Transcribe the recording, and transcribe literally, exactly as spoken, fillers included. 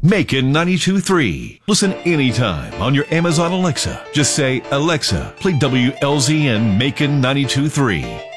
Macon ninety-two point three. Listen anytime on your Amazon Alexa. Just say, Alexa, play W L Z N Macon ninety-two point three.